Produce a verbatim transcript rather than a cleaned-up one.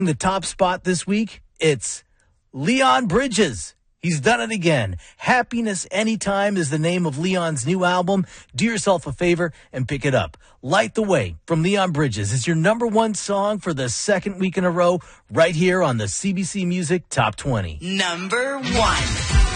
The top spot this week, it's Leon Bridges. He's done it again. Happiness Anytime is the name of Leon's new album. Do yourself a favor and pick it up. Light the Way from Leon Bridges is your number one song for the second week in a row right here on the C B C Music Top twenty. Number one.